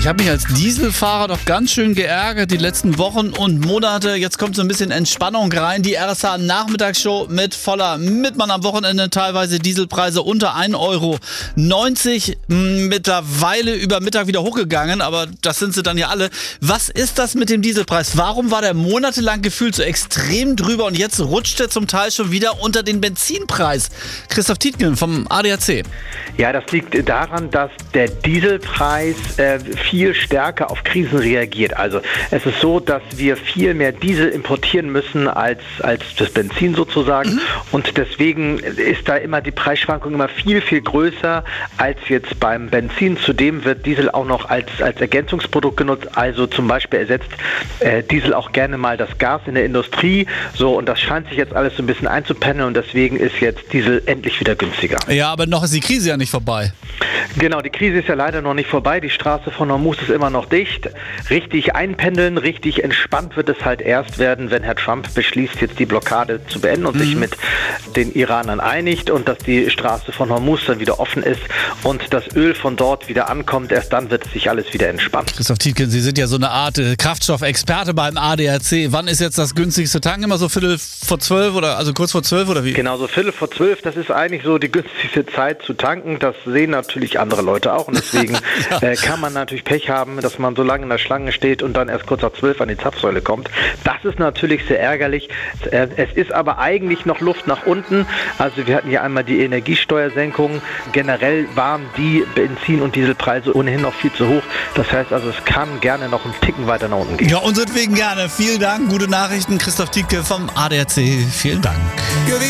Ich habe mich als Dieselfahrer doch ganz schön geärgert die letzten Wochen und Monate. Jetzt kommt so ein bisschen Entspannung rein. Die RSH Nachmittagsshow mit voller Mitmann am Wochenende. Teilweise Dieselpreise unter 1,90 Euro. Mittlerweile über Mittag wieder hochgegangen, aber das sind sie dann ja alle. Was ist das mit dem Dieselpreis? Warum war der monatelang gefühlt so extrem drüber und jetzt rutscht er zum Teil schon wieder unter den Benzinpreis? Christoph Tietgen vom ADAC. Ja, das liegt daran, dass der Dieselpreis viel stärker auf Krisen reagiert. Also es ist so, dass wir viel mehr Diesel importieren müssen als das Benzin sozusagen. Und deswegen ist da immer die Preisschwankung immer viel, viel größer als jetzt beim Benzin. Zudem wird Diesel auch noch als Ergänzungsprodukt genutzt. Also zum Beispiel ersetzt Diesel auch gerne mal das Gas in der Industrie. So, und das scheint sich jetzt alles so ein bisschen einzupendeln und deswegen ist jetzt Diesel endlich wieder günstiger. Ja, aber noch ist die Krise ja nicht vorbei. Genau, die Krise ist ja leider noch nicht vorbei. Die Straße von Hormuz ist immer noch dicht. Richtig einpendeln, richtig entspannt wird es halt erst werden, wenn Herr Trump beschließt, jetzt die Blockade zu beenden und sich mit den Iranern einigt und dass die Straße von Hormuz dann wieder offen ist und das Öl von dort wieder ankommt. Erst dann wird sich alles wieder entspannen. Christoph Tietgen, Sie sind ja so eine Art Kraftstoffexperte beim ADAC. Wann ist jetzt das günstigste Tanken? Immer so Viertel vor 12 oder also kurz vor 12 oder wie? Genau, so Viertel vor 12, das ist eigentlich so die günstigste Zeit zu tanken. Das sehen natürlich andere Leute auch und deswegen kann man natürlich Pech haben, dass man so lange in der Schlange steht und dann erst kurz nach 12 an die Zapfsäule kommt. Das ist natürlich sehr ärgerlich. Es ist aber eigentlich noch Luft nach unten. Also wir hatten hier einmal die Energiesteuersenkung. Generell waren die Benzin- und Dieselpreise ohnehin noch viel zu hoch. Das heißt also, es kann gerne noch einen Ticken weiter nach unten gehen. Ja, unseretwegen gerne. Vielen Dank. Gute Nachrichten. Christoph Tietgen vom ADAC. Vielen Dank.